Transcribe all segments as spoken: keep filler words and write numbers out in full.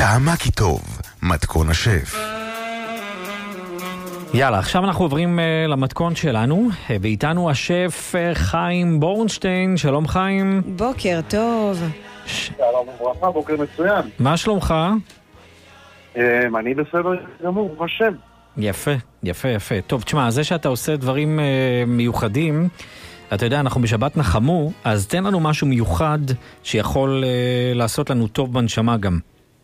טעמה כי טוב, מתכון השף. יאללה, עכשיו אנחנו עוברים uh, למתכון שלנו, uh, ואיתנו השף uh, חיים בורנשטיין. שלום חיים. בוקר טוב. ש... שלום וברכה, בוקר מצוין. מה שלומך? Um, אני בסדר גמור, בשם. יפה, יפה, יפה. טוב, תשמע, זה שאתה עושה דברים uh, מיוחדים, אתה יודע, אנחנו בשבת נחמו, אז תן לנו משהו מיוחד שיכול uh, לעשות לנו טוב בנשמה גם.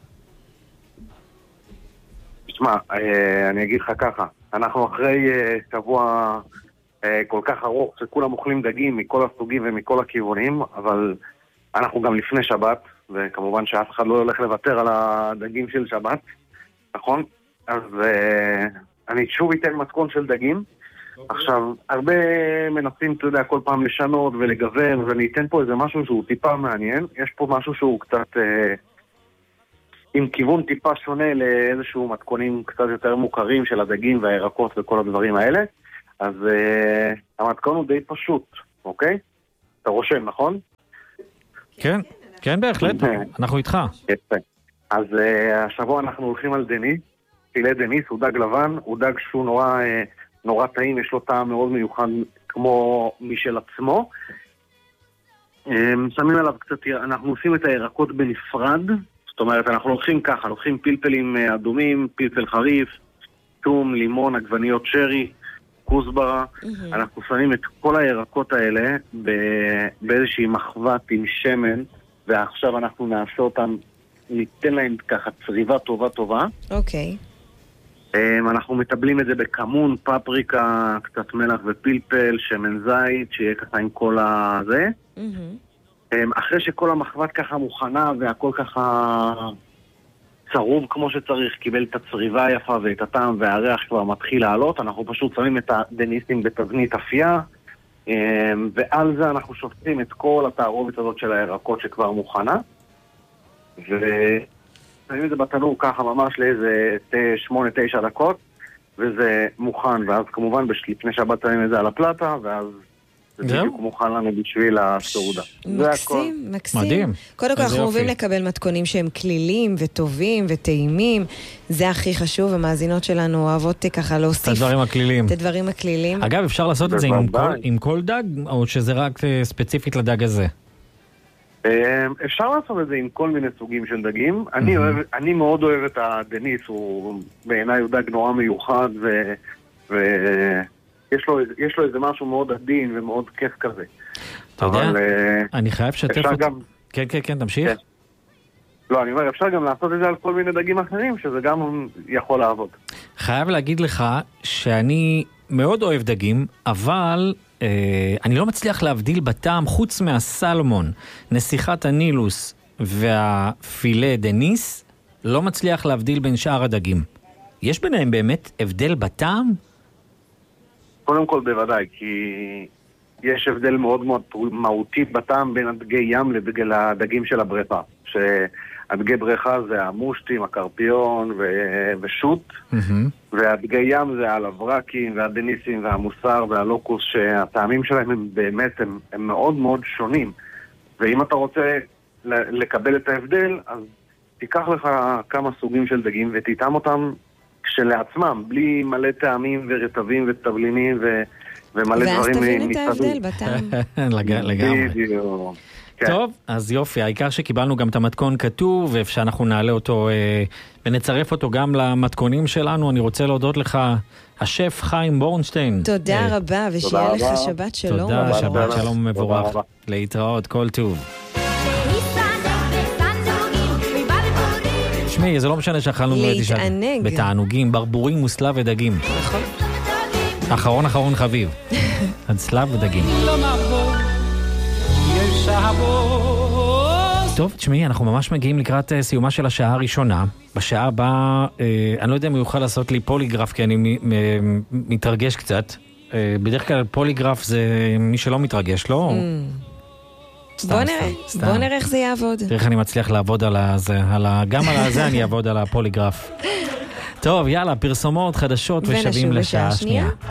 תשמע, uh, אני אגיד לך ככה, אנחנו אחרי uh, שבוע uh, כל כך ארוך שכולם אוכלים דגים מכל הסוגים ומכל הכיוונים, אבל אנחנו גם לפני שבת, וכמובן שאף אחד לא הולך לוותר על הדגים של שבת, נכון? אז uh, אני שוב אתן מתכון של דגים. עכשיו, הרבה מנסים, אתה יודע, כל פעם לשנות ולגוון, ואני אתן פה איזה משהו שהוא טיפה מעניין. יש פה משהו שהוא קצת אה, עם כיוון טיפה שונה לאיזשהו מתכונים קצת יותר מוכרים של הדגים והירקות וכל הדברים האלה. אז אה, המתכון הוא די פשוט, אוקיי? אתה רושם, נכון? כן, כן בהחלט, אנחנו איתך. יפה. אז אה, השבוע אנחנו הולכים על דניס, פילה דניס, הוא דג לבן, הוא דג שהוא נורא... אה, נורא טעים, יש לו טעם מאוד מיוחד כמו משל עצמו. שמים עליו קצת, אנחנו עושים את הירקות בנפרד, זאת אומרת, אנחנו לוקחים ככה, לוקחים פלפלים אדומים, פלפל חריף, תום, לימון, עגבניות שרי, כוסברה. Mm-hmm. אנחנו שמים את כל הירקות האלה באיזושהי מחבת עם שמן, ועכשיו אנחנו נעשה אותם, ניתן להם ככה צריבה טובה טובה. אוקיי. Okay. אנחנו מטבלים את זה בכמון, פפריקה, קצת מלח ופלפל, שמן זית, שיהיה ככה עם כל הזה. Mm-hmm. אחרי שכל המחבת ככה מוכנה והכל ככה צרוב כמו שצריך, קיבל את הצריבה היפה ואת הטעם והריח כבר מתחיל לעלות, אנחנו פשוט שמים את הדניסים בתבנית אפייה, ועל זה אנחנו שופטים את כל התערובת הזאת של הירקות שכבר מוכנה. ו... שמים את זה בתנור ככה ממש לאיזה שמונה תשע דקות, וזה מוכן, ואז כמובן לפני שבת שמים את זה על הפלטה, ואז זה בדיוק מוכן לנו בשביל הסעודה. מקסים, מקסים. מדהים. קודם כל אנחנו אוהבים לקבל מתכונים שהם כלילים וטובים וטעימים, זה הכי חשוב, המאזינות שלנו אוהבות ככה להוסיף את הדברים הכלילים. את הדברים הכלילים. אגב, אפשר לעשות את זה עם כל דג, או שזה רק ספציפית לדג הזה? אפשר לעשות את זה עם כל מיני סוגים של דגים. אני אוהב, אני מאוד אוהב את הדניס, הוא בעיניי הוא דג נורא מיוחד, ויש לו יש לו איזה משהו מאוד עדין ומאוד כיף כזה. אתה יודע, אני חייב שתף אותי. כן, כן, כן, תמשיך. לא, אני אומר, אפשר גם לעשות את זה על כל מיני דגים אחרים, שזה גם יכול לעבוד. חייב להגיד לך שאני מאוד אוהב דגים, אבל Uh, אני לא מצליח להבדיל בטעם, חוץ מהסלמון, נסיכת הנילוס והפילה דניס, לא מצליח להבדיל בין שאר הדגים. יש ביניהם באמת הבדל בטעם? קודם כל בוודאי, כי יש הבדל מאוד מאוד מהותי בטעם בין הדגי ים לדגים של הבריכה. שהדגי בריכה זה המושטים, הקרפיון ו- ושוט, mm-hmm. והדגי ים זה הלברקים והדניסים והמוסר והלוקוס, שהטעמים שלהם הם באמת הם, הם מאוד מאוד שונים. ואם אתה רוצה לקבל את ההבדל, אז תיקח לך כמה סוגים של דגים ותטעם אותם כשלעצמם, בלי מלא טעמים ורטבים ותבלינים ו- ומלא דברים מסביב. ואז תבין את ההבדל בטעם. לגמרי. טוב, אז יופי, העיקר שקיבלנו גם את המתכון כתוב, ואנחנו נעלה אותו אה, ונצרף אותו גם למתכונים שלנו. אני רוצה להודות לך, השף חיים בורנשטיין. תודה אה, רבה, ושיהיה לך שבת שלום. תודה, רבה שבת רבה. שלום מבורך. רבה. להתראות, כל טוב. שמי, זה לא משנה שאכלנו להתענג. בתענוגים, ברבורים מוסלב ודגים. נכון. אחרון אחרון חביב. הצלב ודגים. טוב, תשמעי, אנחנו ממש מגיעים לקראת סיומה של השעה הראשונה. בשעה הבאה, אה, אני לא יודע אם יוכל לעשות לי פוליגרף, כי אני מ- מ- מתרגש קצת. אה, בדרך כלל פוליגרף זה מי שלא מתרגש, לא? Mm. סתם, בוא נראה, סתם, סתם. בוא נראה איך זה יעבוד. תראה איך אני מצליח לעבוד על הזה, על ה... גם על הזה אני אעבוד על הפוליגרף. טוב, יאללה, פרסומות, חדשות ושבים לשעה שנייה.